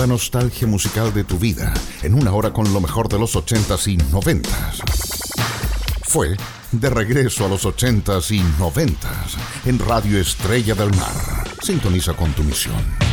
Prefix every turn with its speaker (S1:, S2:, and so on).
S1: la nostalgia musical de tu vida en una hora con lo mejor de los 80s y 90s. Fue De Regreso a los 80s y 90s en Radio Estrella del Mar. Sintoniza con tu misión.